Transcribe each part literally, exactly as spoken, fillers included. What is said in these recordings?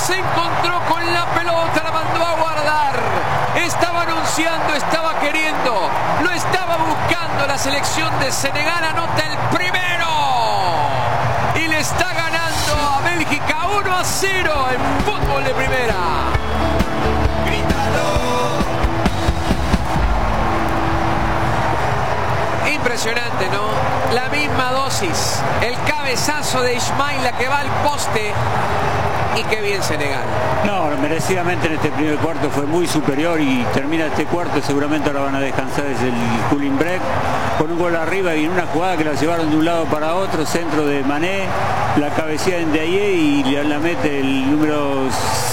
se encontró con la pelota, la mandó a guardar. Estaba anunciando, estaba queriendo, lo estaba buscando la selección de Senegal. Anota el primero y le está ganando a Bélgica uno a cero en fútbol de primera. Impresionante, ¿no? La misma dosis, el cabezazo de Ismaila que va al poste. Y qué bien Senegal. No, merecidamente en este primer cuarto fue muy superior y termina este cuarto, seguramente ahora van a descansar desde el cooling break, con un gol arriba y en una jugada que la llevaron de un lado para otro, centro de Mané, la cabecea en Diaye y la, la mete el número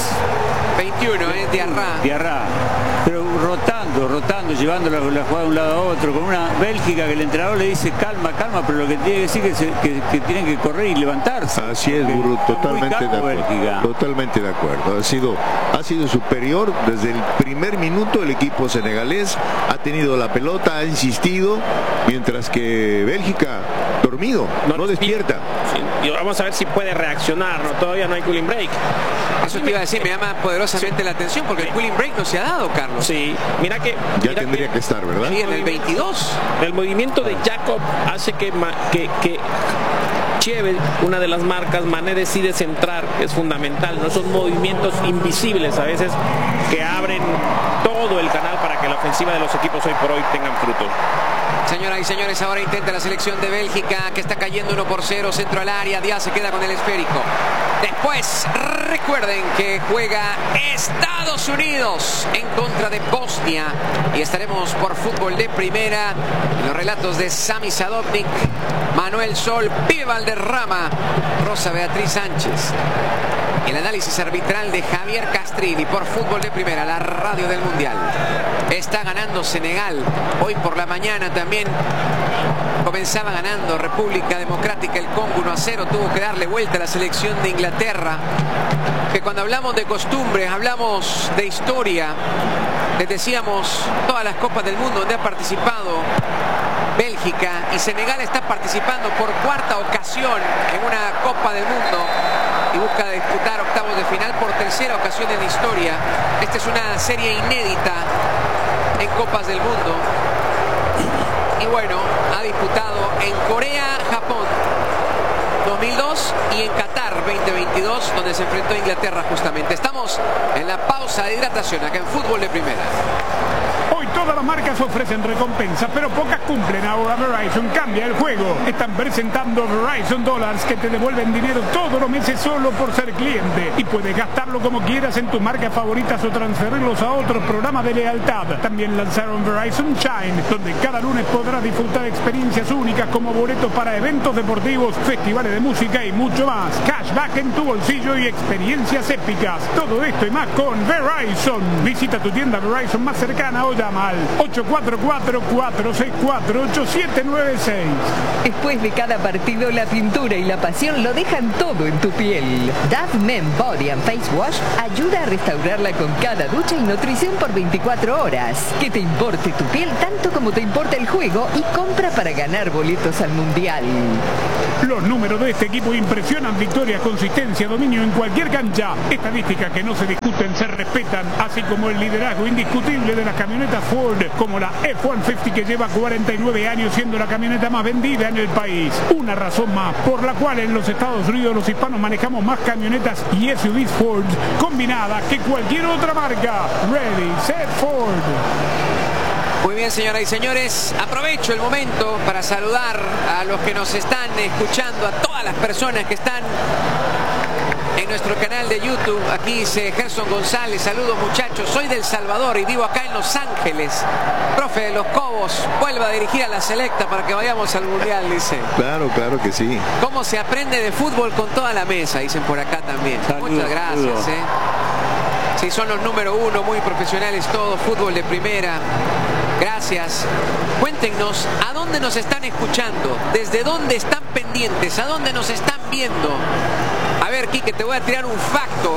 veintiuno, eh, Diarra. Diarra. Pero rotando, rotando, llevando la, la jugada de un lado a otro, con una Bélgica que el entrenador le dice calma, calma, pero lo que tiene que decir es que, se, que, que tienen que correr y levantarse. Así es, Gurú, totalmente de acuerdo. Bélgica. Totalmente de acuerdo. Ha sido, ha sido superior desde el primer minuto. El equipo senegalés ha tenido la pelota, ha insistido, mientras que Bélgica dormido, no, no despierta. Sí. Y vamos a ver si puede reaccionar, ¿no? Todavía no hay cooling break. Eso te iba a decir, me llama poderosamente sí. la atención porque el cooling break no se ha dado, Carlos. Sí, mira que... Ya mira tendría que, que estar, ¿verdad? Sí, en el veintidós. El movimiento de Jacob hace que... que, que Chievel, una de las marcas, Mané decide centrar, es fundamental, no son movimientos invisibles a veces que abren todo el canal para que la ofensiva de los equipos hoy por hoy tengan fruto. Señoras y señores, ahora intenta la selección de Bélgica que está cayendo uno por cero, centro al área, Díaz se queda con el esférico. Después, recuerden que juega Estados Unidos en contra de Bosnia y estaremos por fútbol de primera en los relatos de Sami Sadovnik, Manuel Sol, Pibe Valderrama, Rosa Beatriz Sánchez. El análisis arbitral de Javier Castrilli por fútbol de primera, la radio del Mundial. Está ganando Senegal. Hoy por la mañana también comenzaba ganando República Democrática el Congo uno a cero. Tuvo que darle vuelta a la selección de Inglaterra. Que cuando hablamos de costumbres, hablamos de historia. Les decíamos todas las copas del mundo donde ha participado Bélgica, y Senegal está participando por cuarta ocasión en una Copa del Mundo y busca disputar octavos de final por tercera ocasión en la historia. Esta es una serie inédita en Copas del Mundo. Y bueno, ha disputado en Corea, Japón dos mil dos y en Qatar veinte veintidós, donde se enfrentó a Inglaterra justamente. Estamos en la pausa de hidratación acá en Fútbol de Primera. Hoy todas las marcas ofrecen recompensas, pero pocas cumplen. Ahora Verizon cambia el juego. Están presentando Verizon Dollars que te devuelven dinero todos los meses solo por ser cliente. Y puedes gastarlo como quieras en tus marcas favoritas o transferirlos a otros programas de lealtad. También lanzaron Verizon Shine, donde cada lunes podrás disfrutar experiencias únicas como boletos para eventos deportivos, festivales de música y mucho más. Cashback en tu bolsillo y experiencias épicas. Todo esto y más con Verizon. Visita tu tienda Verizon más cercana o llama al ocho cuatro cuatro, cuatro seis cuatro, ocho siete nueve seis. Después de cada partido, la pintura y la pasión lo dejan todo en tu piel. Dove Men Body and Face Wash ayuda a restaurarla con cada ducha y nutrición por veinticuatro horas. Que te importe tu piel tanto como te importa el juego y compra para ganar boletos al Mundial. Los números de este equipo impresionan: victorias, consistencia, dominio en cualquier cancha. Estadísticas que no se discuten, se respetan, así como el liderazgo indiscutible de las camionetas Ford, como la F ciento cincuenta que lleva cuarenta y nueve años siendo la camioneta más vendida en el país. Una razón más por la cual en los Estados Unidos los hispanos manejamos más camionetas y S U Vs Ford combinadas que cualquier otra marca. Ready, set, Ford. Muy bien, señoras y señores, aprovecho el momento para saludar a los que nos están escuchando, a todas las personas que están en nuestro canal de YouTube. Aquí dice Gerson González: saludos muchachos, soy del Salvador y vivo acá en Los Ángeles. Profe de los Cobos, vuelva a dirigir a la selecta para que vayamos al Mundial, dice. Claro, claro que sí. ¿Cómo se aprende de fútbol con toda la mesa? Dicen por acá también. Saludos, muchas gracias. Saludos. ¿eh? Sí, son los número uno, muy profesionales todos, fútbol de primera. Gracias. Cuéntenos a dónde nos están escuchando, desde dónde están pendientes, a dónde nos están viendo. A ver, Quique, te voy a tirar un facto.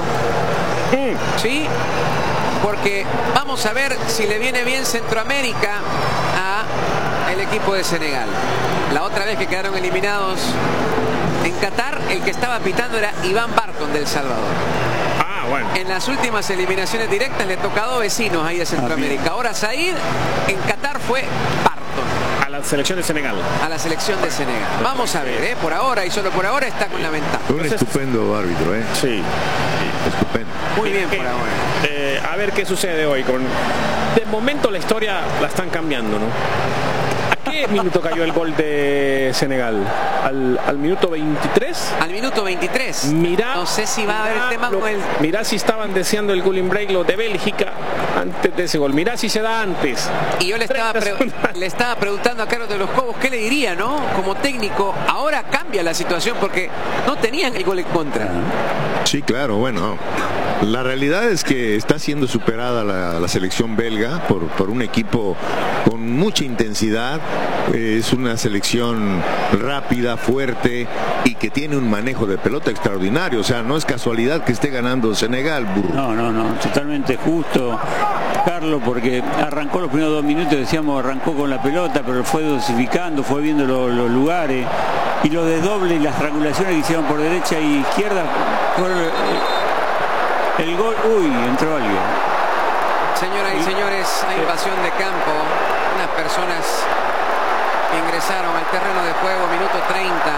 ¿Sí? Porque vamos a ver si le viene bien Centroamérica a el equipo de Senegal. La otra vez que quedaron eliminados en Qatar, el que estaba pitando era Iván Barton del Salvador. Ah, bueno. En las últimas eliminaciones directas le ha tocado vecinos ahí de Centroamérica. Ahora Said en Qatar fue Barton. A la selección de Senegal. A la selección de Senegal. Vamos a ver, ¿eh? Por ahora y solo por ahora está con la ventaja. Un Entonces, estupendo árbitro, ¿eh? Sí. Estupendo. Muy bien por eh, ahora. Eh, a ver qué sucede hoy. Con... De momento la historia la están cambiando, ¿no? ¿A qué minuto cayó el gol de Senegal? ¿Al, al minuto veintitrés? Al minuto veintitrés. Mira, no sé si va a haber tema lo, con el... Mirá si estaban deseando el cooling break los de Bélgica antes de ese gol. Mirá si se da antes. Y yo le estaba, pre le estaba preguntando a Carlos de los Cobos qué le diría, ¿no? Como técnico, ahora cambia la situación porque no tenían el gol en contra. Sí, claro, bueno. La realidad es que está siendo superada la, la selección belga por, por un equipo con mucha intensidad. Eh, es una selección rápida, fuerte y que tiene un manejo de pelota extraordinario. O sea, no es casualidad que esté ganando Senegal, burro. No, no, no, totalmente justo, Carlos, porque arrancó los primeros dos minutos, decíamos, arrancó con la pelota, pero fue dosificando, fue viendo lo, los lugares y los desdobles y las triangulaciones que hicieron por derecha e izquierda. Por, el gol, uy, entró alguien. Señoras y señores, hay invasión de campo. Unas personas ingresaron al terreno de juego, minuto treinta.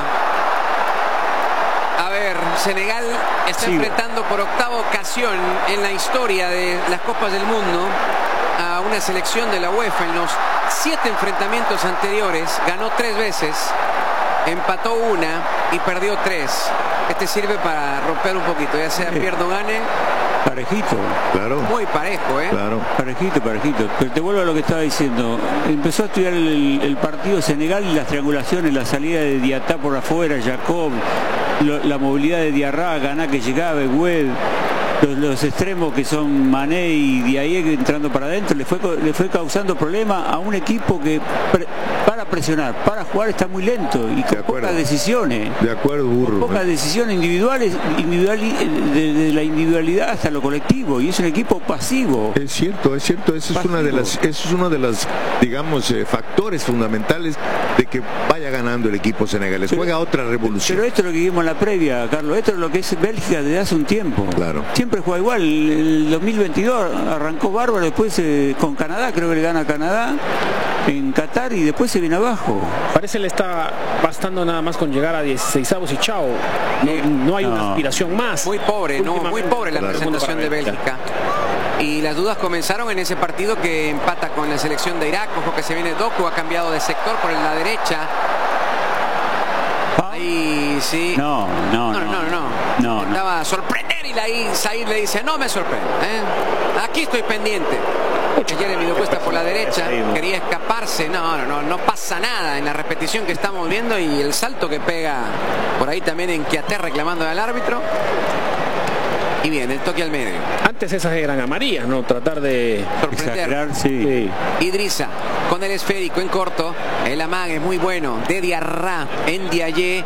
A ver, Senegal está sí. enfrentando por octava ocasión en la historia de las Copas del Mundo a una selección de la UEFA. En los siete enfrentamientos anteriores ganó tres veces, empató una y perdió tres. Este sirve para romper un poquito, ya sea pierda o gane. Parejito. Claro. Muy parejo, ¿eh? Claro. Parejito, parejito. Pero te vuelvo a lo que estaba diciendo. Empezó a estudiar el, el partido Senegal y las triangulaciones, la salida de Diatá por afuera, Jacob, lo, la movilidad de Diarra, Ganá que llegaba, Wed, los, los extremos que son Mané y Diaye entrando para adentro, le fue, le fue causando problemas a un equipo que pre, para presionar, para jugar está muy lento y con pocas decisiones. De acuerdo, burro. Con pocas decisiones individuales, individual, de, de la individualidad hasta lo colectivo, y es un equipo pasivo. Es cierto, es cierto, eso es una de las, eso es uno de las, digamos, eh, factores fundamentales de que vaya ganando el equipo senegalés. Pero, juega otra revolución. Pero esto es lo que vimos en la previa, Carlos, esto es lo que es Bélgica desde hace un tiempo. Claro. Siempre juega igual. El dos mil veintidós arrancó bárbaro, después eh, con Canadá, creo que le gana a Canadá en Qatar y después se viene abajo. Parece le está bastando nada más con llegar a dieciseisavos y chao. No, no hay no. una aspiración más. Muy pobre, no, muy pobre la claro. presentación de Bélgica. Y las dudas comenzaron en ese partido que empata con la selección de Irak. Ojo que se viene Doku, ha cambiado de sector por la derecha. Ahí sí. No, no, no. No, no, no. no Estaba a sorprender y ahí Said le dice, no me sorprende. ¿eh? Aquí estoy pendiente. Jeremy lo cuesta por la derecha, quería escaparse. No, no, no, no pasa nada en la repetición que estamos viendo y el salto que pega por ahí también en Kiaté reclamando al árbitro. Y bien, el toque al medio. Antes esas eran amarillas, ¿no? Tratar de sorprender. Sí. Sí. Idrissa con el esférico en corto. El amague muy bueno de Diarra en Diaye.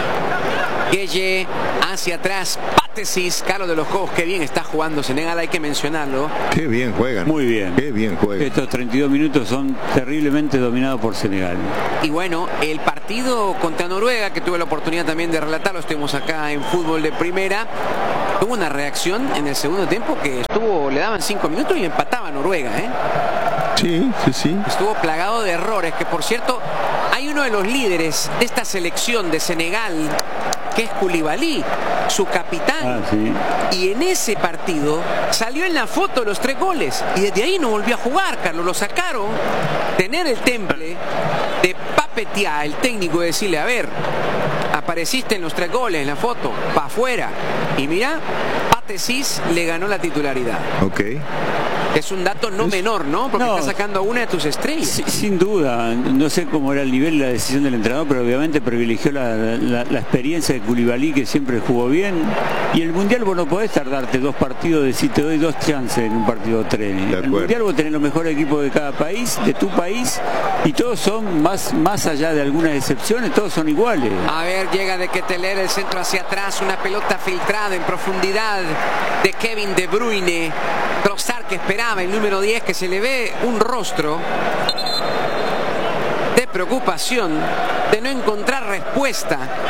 Gueye hacia atrás. Pátesis. Carlos de los Cobos, qué bien está jugando Senegal, hay que mencionarlo. Qué bien juegan. Muy bien. Qué bien juegan. Estos treinta y dos minutos son terriblemente dominados por Senegal. Y bueno, el partido contra Noruega, que tuve la oportunidad también de relatarlo, estuvimos acá en Fútbol de Primera, tuvo una reacción en el segundo tiempo que estuvo, le daban cinco minutos y empataba Noruega, ¿eh? Sí, sí, sí. Estuvo plagado de errores, que por cierto, hay uno de los líderes de esta selección de Senegal, que es Koulibaly, su capitán. Ah, sí. Y en ese partido salió en la foto los tres goles. Y desde ahí no volvió a jugar, Carlos. Lo sacaron. Tener el temple de Papetia, el técnico, de decirle, a ver, apareciste en los tres goles, en la foto, para afuera. Y mira, Pátesis le ganó la titularidad. Ok. Es un dato no es, menor, ¿no? Porque no, está sacando a una de tus estrellas. Sin, sin duda. No sé cómo era el nivel y la decisión del entrenador, pero obviamente privilegió la, la, la experiencia de Koulibaly, que siempre jugó bien. Y el Mundial vos no podés tardarte dos partidos de si te doy dos chances en un partido tres. El Mundial vos tenés los mejores equipos de cada país, de tu país, y todos son, más, más allá de algunas excepciones, todos son iguales. A ver, llega de Keteler, el centro hacia atrás, una pelota filtrada en profundidad de Kevin De Bruyne. Trossard, que esperaba el número diez, que se le ve un rostro de preocupación, de no encontrar respuesta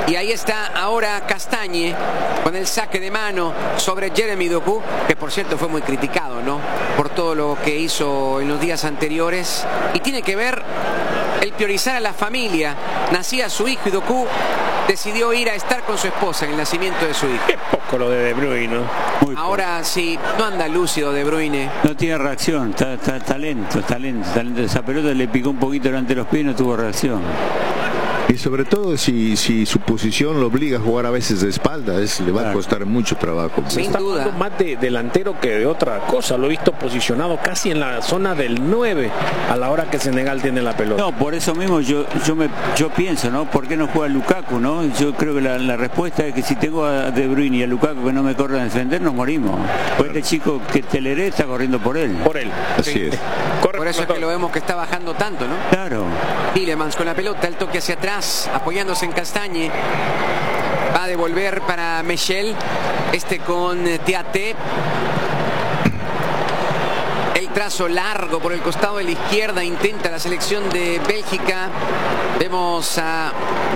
Y ahí está ahora Castañe con el saque de mano sobre Jeremy Doku, que por cierto fue muy criticado, ¿no?, por todo lo que hizo en los días anteriores. Y tiene que ver el priorizar a la familia. Nacía su hijo y Doku decidió ir a estar con su esposa en el nacimiento de su hijo. Qué poco lo de De Bruyne, ¿no? Muy Ahora sí, no anda lúcido De Bruyne. No tiene reacción, está, está, está lento, está lento, está lento. Esa pelota le picó un poquito delante de los pies y no tuvo reacción. Y sobre todo si, si su posición lo obliga a jugar a veces de espalda, es, le va Claro. a costar mucho trabajo. Sin Está duda. jugando más de delantero que de otra cosa. Lo he visto posicionado casi en la zona del nueve a la hora que Senegal tiene la pelota. No, por eso mismo yo yo me yo pienso, ¿no? ¿Por qué no juega Lukaku, no? Yo creo que la, la respuesta es que si tengo a De Bruyne y a Lukaku que no me corren a defender, nos morimos. Pues este chico que Teleré está corriendo por él. Por él. Así Sí. es. Corre Por eso es por que lo vemos que está bajando tanto, ¿no? Claro. Tielemans con la pelota, el toque hacia atrás, apoyándose en Castañe. Va a devolver para Michel. Este con eh, Teate. El trazo largo por el costado de la izquierda. Intenta la selección de Bélgica. Vemos a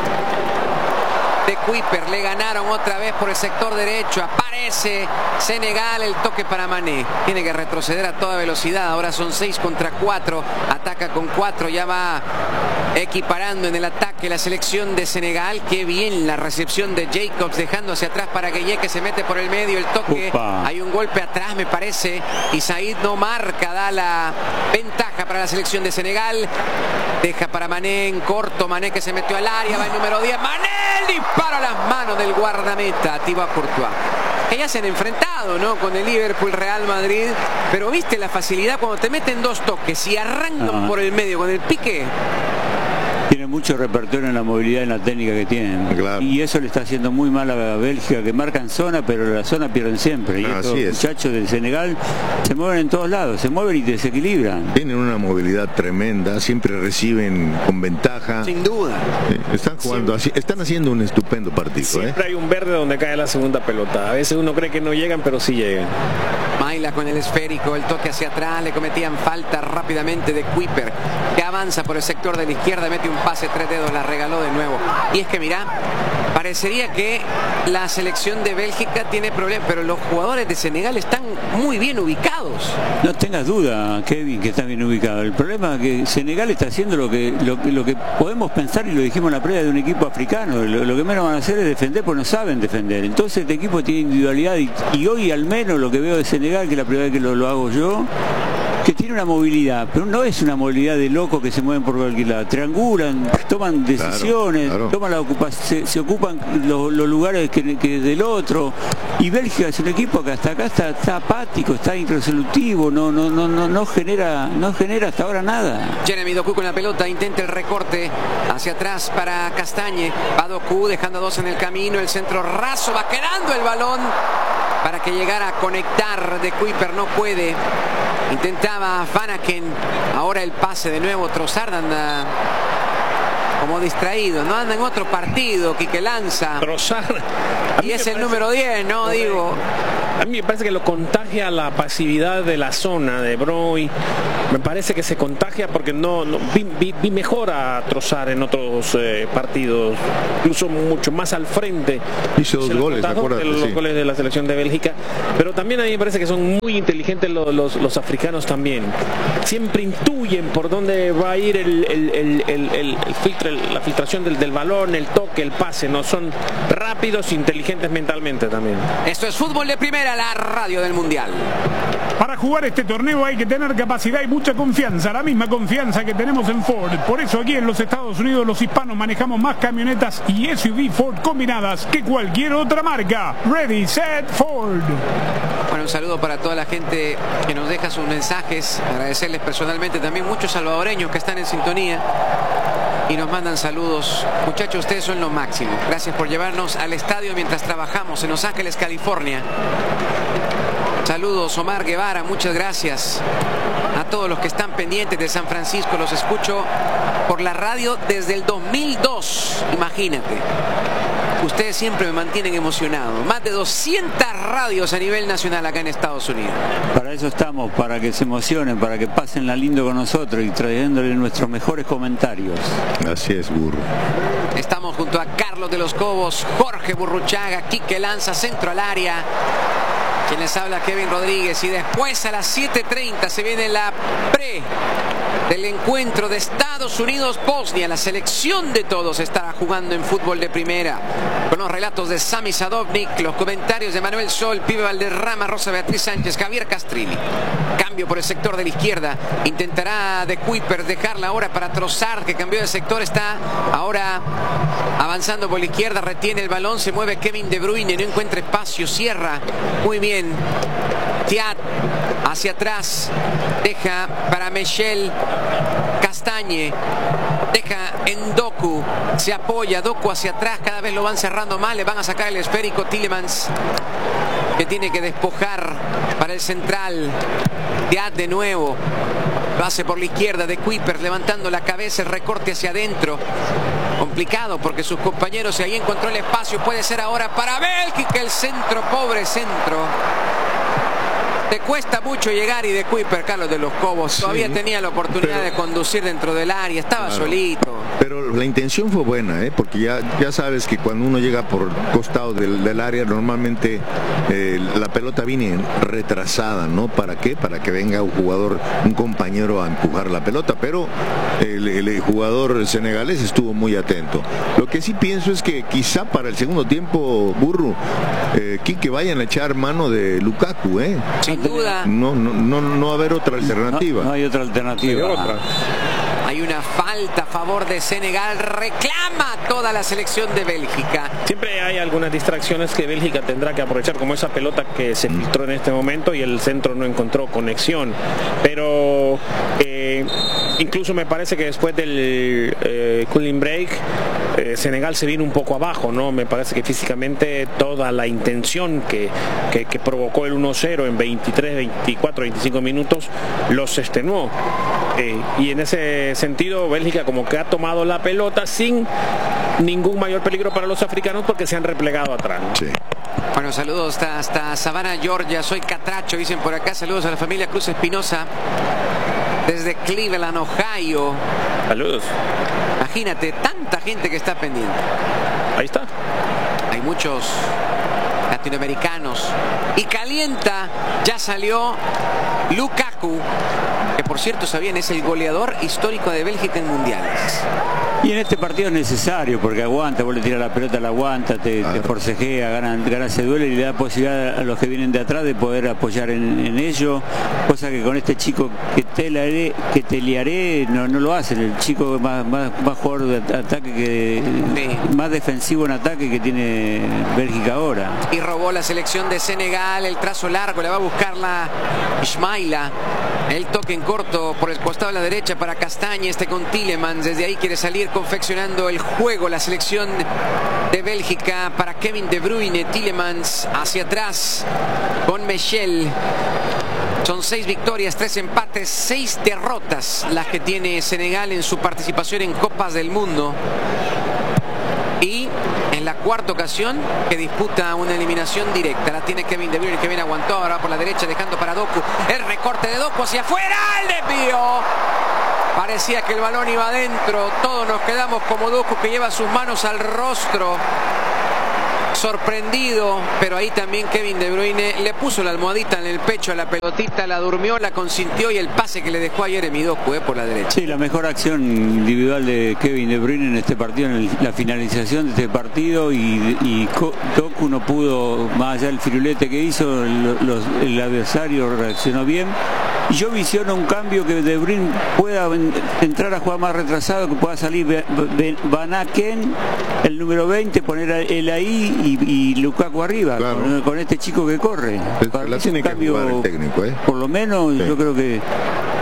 De Kuiper. Le ganaron otra vez por el sector derecho. Aparece Senegal. El toque para Mané. Tiene que retroceder a toda velocidad. Ahora son seis contra cuatro. Ataca con cuatro. Ya va equiparando en el ataque la selección de Senegal. Qué bien la recepción de Jacobs, dejando hacia atrás para Gueye, que se mete por el medio. El toque. Upa. Hay un golpe atrás, me parece. Y Said no marca. Da la ventaja para la selección de Senegal. Deja para Mané en corto. Mané que se metió al área. Va el número diez. Mané. El disparo a las manos del guardameta Thibaut Courtois. Que ya se han enfrentado, ¿no?, con el Liverpool, Real Madrid. Pero viste la facilidad cuando te meten dos toques y arrancan Ajá. por el medio con el pique. Tiene mucho repertorio en la movilidad y en la técnica que tienen. Claro. Y eso le está haciendo muy mal a Bélgica, que marcan zona, pero la zona pierden siempre. Y Así estos es. muchachos del Senegal se mueven en todos lados, se mueven y te desequilibran. Tienen una movilidad tremenda, siempre reciben con ventaja. Sin duda. Sí, están jugando así, están haciendo un estupendo partido, ¿eh? Siempre hay un verde donde cae la segunda pelota. A veces uno cree que no llegan, pero sí llegan. Maila con el esférico, el toque hacia atrás, le cometían falta rápidamente de Kuiper, que avanza por el sector de la izquierda, mete un pase tres dedos, la regaló de nuevo. Y es que mira, parecería que la selección de Bélgica tiene problemas, pero los jugadores de Senegal están muy bien ubicados. No tengas duda, Kevin, que está bien ubicado. El problema es que Senegal está haciendo lo que, lo, que- lo que podemos pensar, y lo dijimos en la previa, de un equipo africano. Lo, lo que menos van a hacer es defender, porque no saben defender. Entonces este equipo tiene individualidad y, y hoy al menos lo que veo de Senegal, que es la primera vez que lo, lo hago yo, que tiene una movilidad, pero no es una movilidad de locos que se mueven por cualquier lado. Triangulan, toman decisiones, Claro, claro. toman la ocupa- se, se ocupan los, los lugares que, que del otro. Y Bélgica es un equipo que hasta acá está, está apático, está irresolutivo, no, no, no, no, no genera, no genera hasta ahora nada. Jeremy Doku con la pelota, intenta el recorte hacia atrás para Castañe. Va Doku dejando a dos en el camino, el centro raso, va quedando el balón para que llegara a conectar. De Kuiper no puede. Intentaba Van Aken. Ahora el pase de nuevo. Trossard anda como distraído, no anda en otro partido. Quique Lanza. Trossard. A mí Y me es el parece- número diez, ¿no? Correcto. Digo. A mí me parece que lo contagia la pasividad de la zona de Bruyne. Me parece que se contagia porque no, no vi, vi- vi mejor a Trossard en otros eh, partidos, incluso mucho más al frente. Hizo dos Se lo goles, contagió acuérdate, de los sí. goles de la selección de Bélgica. Pero también a mí me parece que son muy inteligentes los, los, los africanos también. Siempre intuyen por dónde va a ir el, el, el, el, el- el filtro, el- la filtración del, del balón, el toque, el pase. No son rápidos, inteligentes mentalmente también. Esto es Fútbol de Primera, la radio del Mundial. Para jugar este torneo hay que tener capacidad y mucha confianza, la misma confianza que tenemos en Ford. Por eso aquí en los Estados Unidos los hispanos manejamos más camionetas y S U V Ford combinadas que cualquier otra marca. Ready, set, Ford. Bueno, un saludo para toda la gente que nos deja sus mensajes. Agradecerles personalmente también muchos salvadoreños que están en sintonía y nos mandan saludos. Muchachos, ustedes son lo máximo. Gracias por llevarnos al estadio mientras trabajamos en Los Ángeles, California. Saludos, Omar Guevara, muchas gracias a todos los que están pendientes de San Francisco. Los escucho por la radio desde el dos mil dos, imagínate. ustedes siempre me mantienen emocionado. Más de doscientas radios a nivel nacional acá en Estados Unidos. Para eso estamos, para que se emocionen, para que pasen la lindo con nosotros y trayéndole nuestros mejores comentarios. Así es, Burro. Estamos junto a Carlos de los Cobos, Jorge Burruchaga, Quique Lanza, centro al área. Quien les habla, Kevin Rodríguez. Y después a las siete treinta se viene la pre del encuentro de Estados Unidos-Bosnia. La selección de todos estará jugando en fútbol de primera. Con los relatos de Sami Sadovnik, los comentarios de Manuel Sol, Pibe Valderrama, Rosa Beatriz Sánchez, Javier Castrilli. Cambio por el sector de la izquierda. Intentará De Kuiper dejarla ahora para Trossard, que cambió de sector. Está ahora avanzando por la izquierda, retiene el balón, se mueve Kevin De Bruyne, no encuentra espacio, cierra muy bien Thiat hacia atrás, deja para Michel Castagne, deja en Doku, se apoya Doku hacia atrás, cada vez lo van cerrando más, le van a sacar el esférico Tielemans, que tiene que despojar para el central. Thiat de nuevo, lo hace por la izquierda, De Kuiper levantando la cabeza, el recorte hacia adentro. Complicado porque sus compañeros, y ahí encontró el espacio, puede ser ahora para Bélgica, el centro, pobre centro. Te cuesta mucho llegar y De Kuiper, Carlos de los Cobos, sí, todavía tenía la oportunidad pero, de conducir dentro del área, estaba claro, solito. Pero la intención fue buena, ¿eh? Porque ya, ya sabes que cuando uno llega por costado del, del área, normalmente eh, la pelota viene retrasada, ¿no? ¿Para qué? Para que venga un jugador, un compañero a empujar la pelota, pero el, el jugador senegalés estuvo muy atento. Lo que sí pienso es que quizá para el segundo tiempo, Burro, eh, Quique vayan a echar mano de Lukaku, ¿eh? Sin duda. No, no, no, no va a haber otra alternativa. No, no hay otra alternativa. Hay otra. Hay una falta a favor de Senegal, reclama toda la selección de Bélgica. Siempre hay algunas distracciones que Bélgica tendrá que aprovechar, como esa pelota que se filtró en este momento y el centro no encontró conexión. Pero eh, incluso me parece que después del eh, cooling break, eh, Senegal se vino un poco abajo, ¿no? Me parece que físicamente toda la intención que, que, que provocó el uno cero en veintitrés, veinticuatro, veinticinco minutos los extenuó. Eh, y en ese sentido Bélgica como que ha tomado la pelota sin ningún mayor peligro para los africanos porque se han replegado atrás, ¿no? Sí. Bueno, saludos hasta, hasta Savannah, Georgia. Soy Catracho, dicen por acá. Saludos a la familia Cruz Espinosa desde Cleveland, Ohio. Saludos. Imagínate, tanta gente que está pendiente. Ahí está. Hay muchos latinoamericanos. Y calienta, ya salió Lukaku, que por cierto, sabían, es el goleador histórico de Bélgica en mundiales. Y en este partido es necesario porque aguanta, vos le tiras la pelota, la aguanta, te, te forcejea, gana, gana ese duelo y le da posibilidad a los que vienen de atrás de poder apoyar en, en ello, cosa que con este chico que te la haré, que te liaré, no, no lo hacen. El chico más, más, más jugador de ataque, que sí, más defensivo en ataque que tiene Bélgica ahora. Y robó la selección de Senegal, el trazo largo, le va a buscar la Ismaila. El toque en corto por el costado de la derecha para Castagne, este con Tielemans, desde ahí quiere salir confeccionando el juego la selección de Bélgica para Kevin De Bruyne, Tielemans hacia atrás con Michel. Son seis victorias, tres empates, seis derrotas las que tiene Senegal en su participación en Copas del Mundo. Y en la cuarta ocasión que disputa una eliminación directa. La tiene Kevin De Bruyne, que bien aguantó ahora por la derecha, dejando para Doku. El recorte de Doku hacia afuera, el desvío. Parecía que el balón iba adentro. Todos nos quedamos como Doku, que lleva sus manos al rostro, sorprendido, pero ahí también Kevin De Bruyne le puso la almohadita en el pecho a la pelotita, la durmió, la consintió, y el pase que le dejó ayer Jeremy Doku eh, por la derecha. Sí, la mejor acción individual de Kevin De Bruyne en este partido, en el, la finalización de este partido, y, y Doku no pudo, más allá del firulete que hizo, los, los, el adversario reaccionó bien. Y yo visiono un cambio, que De Bruyne pueda entrar a jugar más retrasado, que pueda salir Van Aken, el número veinte, poner él ahí y, y Lukaku arriba, claro, con, con este chico que corre. La tiene que jugar el técnico, ¿eh? Por lo menos sí, yo creo que, que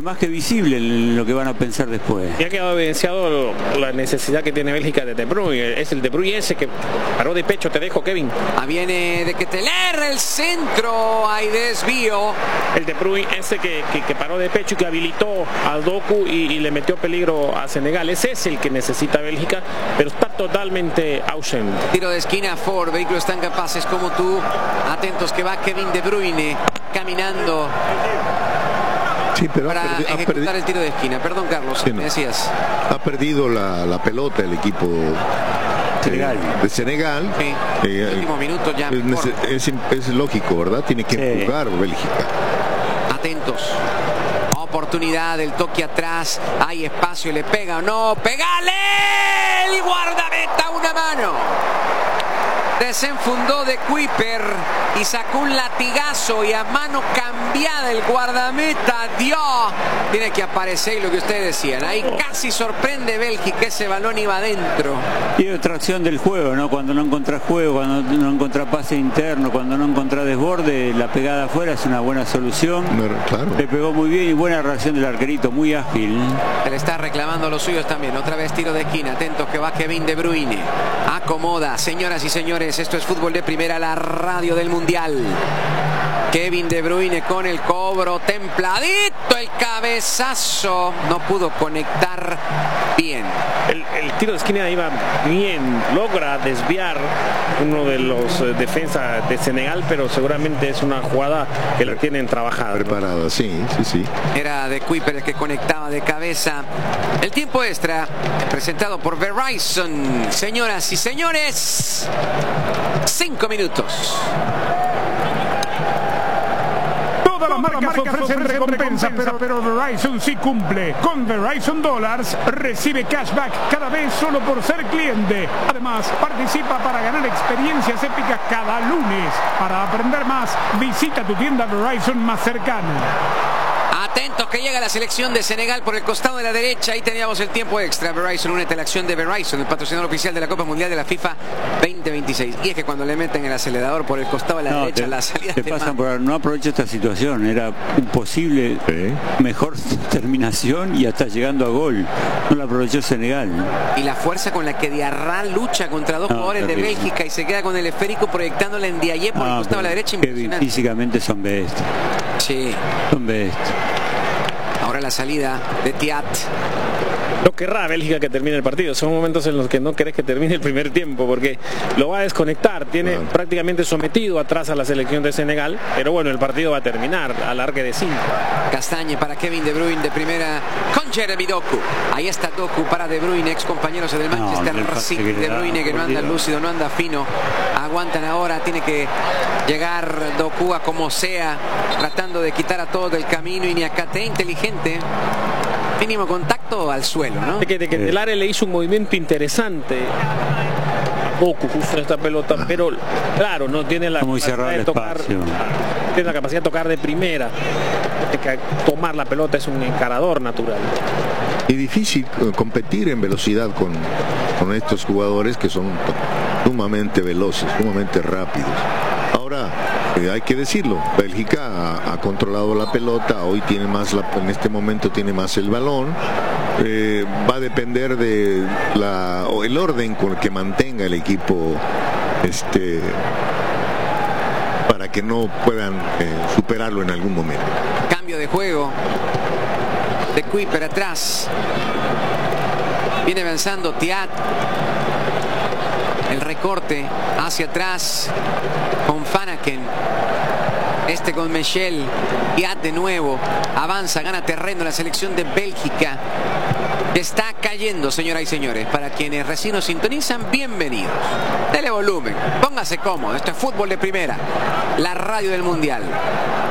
más que visible en lo que van a pensar después. Y ha quedado evidenciado la necesidad que tiene Bélgica de De Bruyne. Es el De Bruyne ese que paró de pecho. Te dejo, Kevin. Ah, viene de Ketelaere el centro. Hay desvío. El De Bruyne ese que, que, que paró de pecho y que habilitó a Doku y, y le metió peligro a Senegal. Ese es el que necesita Bélgica, pero está totalmente ausente. Tiro de esquina Ford. Vehículos tan capaces como tú. Atentos que va Kevin De Bruyne caminando. Sí, pero para ha perdi- ejecutar ha perdi- el tiro de esquina. Perdón, Carlos, Sí, no. me decías. Ha perdido la, la pelota el equipo Senegal. eh, de Senegal. Sí. Eh, Último minuto ya. es, mejor. nece- es, es lógico, ¿verdad? Tiene que Sí. empujar Bélgica. Atentos. Oportunidad, el toque atrás. Hay espacio, le pega o no. ¡Pégale! El guardameta, una mano. Desenfundó de Kuiper y sacó un latigazo y a mano cambiada el guardameta dio. Tiene que aparecer lo que ustedes decían. Ahí casi sorprende Bélgica, ese balón iba adentro. Y otra acción del juego, ¿no? Cuando no encontrás juego, cuando no encontrás pase interno, cuando no encontrás desborde, la pegada afuera es una buena solución. Claro. Le pegó muy bien y buena reacción del arquerito, muy ágil. Se le está reclamando a los suyos también. Otra vez tiro de esquina. Atentos que va Kevin De Bruyne. Acomoda. Señoras y señores, esto es Fútbol de Primera, la radio del Mundial. Kevin De Bruyne con el cobro. Templadito el cabezazo. No pudo conectar bien. El, el tiro de esquina iba bien, logra desviar uno de los eh, defensas de Senegal, pero seguramente es una jugada que la tienen trabajada, ¿no? Preparada, sí, sí, sí. Era de Kuiper el que conectaba de cabeza. El tiempo extra presentado por Verizon. Señoras y señores, cinco minutos. Todas las marcas ofrecen recompensas, pero, pero Verizon sí cumple. Con Verizon Dollars recibe cashback cada vez solo por ser cliente. Además, participa para ganar experiencias épicas cada lunes. Para aprender más, visita tu tienda Verizon más cercana. Atentos que llega la selección de Senegal por el costado de la derecha. Ahí teníamos el tiempo extra. Verizon, únete a la acción de Verizon, el patrocinador oficial de la Copa Mundial de la FIFA veinte veintiséis. Y es que cuando le meten el acelerador por el costado de la No, derecha, te, la salida te de pasan mano. por, no aprovecha esta situación, era un posible Sí. mejor terminación y hasta llegando a gol. No la aprovechó Senegal. Y la fuerza con la que Diarra lucha contra dos No, jugadores de terrible. Bélgica y se queda con el esférico proyectándole en Diaye por el No, costado de la pero derecha. Kevin, Impresionante. físicamente son bestias. Sí. Son bestias. Ahora la salida de Thiat. No querrá Bélgica que termine el partido. Son momentos en los que no querés que termine el primer tiempo porque lo va a desconectar. Tiene Claro. prácticamente sometido atrás a la selección de Senegal, pero bueno, el partido va a terminar al arque de cinco. Castañe para Kevin De Bruyne de primera con Jeremy Doku. Ahí está Doku para De Bruyne, ex compañeros del No, Manchester el pase City. que le De da, Bruyne que no por anda Dios. lúcido, no anda fino. Aguantan ahora, tiene que llegar Doku a como sea, tratando de quitar a todos del camino. Y Niakate, inteligente. Mínimo contacto al suelo, ¿no? De que, de que Telare le hizo un movimiento interesante a Doku justo en esta pelota, pero claro, no tiene la Muy cerrado el de tocar, espacio. tiene la capacidad de tocar de primera. De que tomar la pelota es un encarador natural. Y difícil eh, competir en velocidad con, con estos jugadores que son sumamente veloces, sumamente rápidos. Ahora, eh, hay que decirlo, Bélgica ha, ha controlado la pelota, hoy tiene más, la, en este momento tiene más el balón. Eh, va a depender de la, o el orden con el que mantenga el equipo, este, para que no puedan eh, superarlo en algún momento. Cambio de juego de Kuiper atrás. Viene avanzando Thiat. El recorte hacia atrás con Fanaken. Este con Michel. Thiat de nuevo. Avanza, gana terreno la selección de Bélgica. Que está cayendo, señoras y señores. Para quienes recién nos sintonizan, bienvenidos. Dele volumen, póngase cómodo. Esto es Fútbol de Primera, la radio del Mundial.